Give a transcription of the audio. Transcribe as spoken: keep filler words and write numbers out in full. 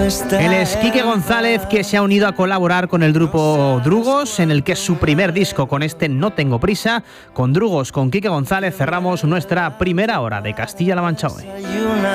Él es Quique González, que se ha unido a colaborar con el grupo Drugos, en el que es su primer disco con este No Tengo Prisa. Con Drugos, con Quique González, cerramos nuestra primera hora de Castilla-La Mancha Hoy.